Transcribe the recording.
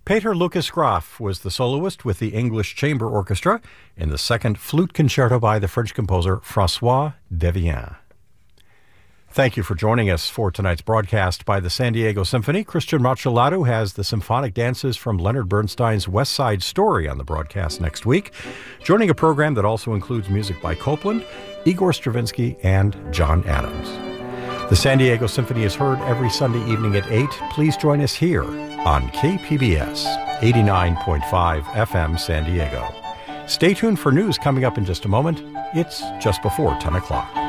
Peter Lucas Graf was the soloist with the English Chamber Orchestra in the second flute concerto by the French composer François Devienne. Thank you for joining us for tonight's broadcast by the San Diego Symphony. Christian Macellado has the symphonic dances from Leonard Bernstein's West Side Story on the broadcast next week, joining a program that also includes music by Copland, Igor Stravinsky, and John Adams. The San Diego Symphony is heard every Sunday evening at 8. Please join us here on KPBS 89.5 FM San Diego. Stay tuned for news coming up in just a moment. It's just before 10 o'clock.